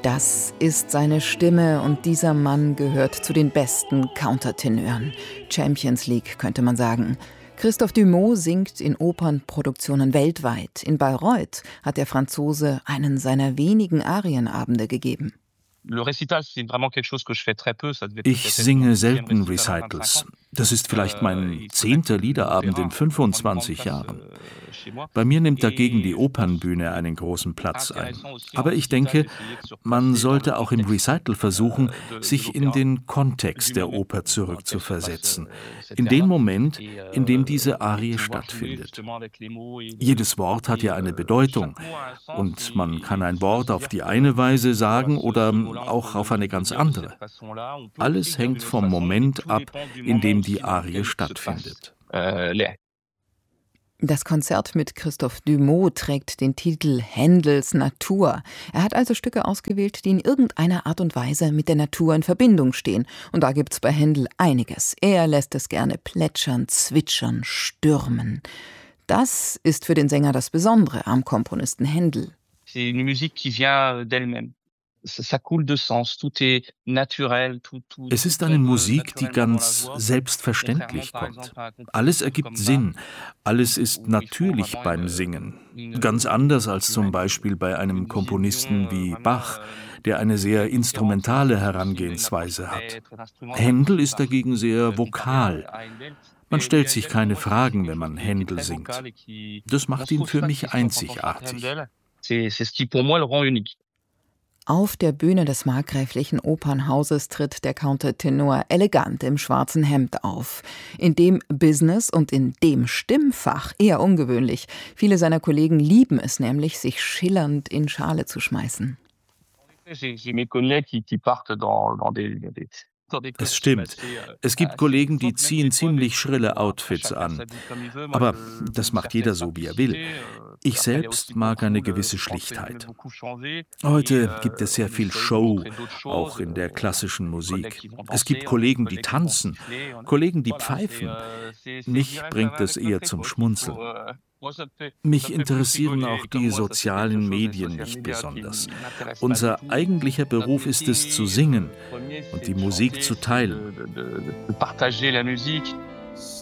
Das ist seine Stimme und dieser Mann gehört zu den besten Countertenören. Champions League, könnte man sagen. Christophe Dumaux singt in Opernproduktionen weltweit. In Bayreuth hat der Franzose einen seiner wenigen Arienabende gegeben. Ich singe selten Recitals. Das ist vielleicht mein 10. Liederabend in 25 Jahren. Bei mir nimmt dagegen die Opernbühne einen großen Platz ein. Aber ich denke, man sollte auch im Recital versuchen, sich in den Kontext der Oper zurückzuversetzen, in den Moment, in dem diese Arie stattfindet. Jedes Wort hat ja eine Bedeutung und man kann ein Wort auf die eine Weise sagen oder auch auf eine ganz andere. Alles hängt vom Moment ab, in dem die Arie stattfindet. Das Konzert mit Christophe Dumaux trägt den Titel Händels Natur. Er hat also Stücke ausgewählt, die in irgendeiner Art und Weise mit der Natur in Verbindung stehen. Und da gibt's bei Händel einiges. Er lässt es gerne plätschern, zwitschern, stürmen. Das ist für den Sänger das Besondere am Komponisten Händel. Es ist eine Musik, die ganz selbstverständlich kommt. Alles ergibt Sinn, alles ist natürlich beim Singen. Ganz anders als zum Beispiel bei einem Komponisten wie Bach, der eine sehr instrumentale Herangehensweise hat. Händel ist dagegen sehr vokal. Man stellt sich keine Fragen, wenn man Händel singt. Das macht ihn für mich einzigartig. Auf der Bühne des markgräflichen Opernhauses tritt der Countertenor elegant im schwarzen Hemd auf. In dem Business und in dem Stimmfach eher ungewöhnlich. Viele seiner Kollegen lieben es nämlich, sich schillernd in Schale zu schmeißen. Es stimmt. Es gibt Kollegen, die ziehen ziemlich schrille Outfits an. Aber das macht jeder so, wie er will. Ich selbst mag eine gewisse Schlichtheit. Heute gibt es sehr viel Show, auch in der klassischen Musik. Es gibt Kollegen, die tanzen, Kollegen, die pfeifen. Mich bringt es eher zum Schmunzeln. Mich interessieren auch die sozialen Medien nicht besonders. Unser eigentlicher Beruf ist es, zu singen und die Musik zu teilen.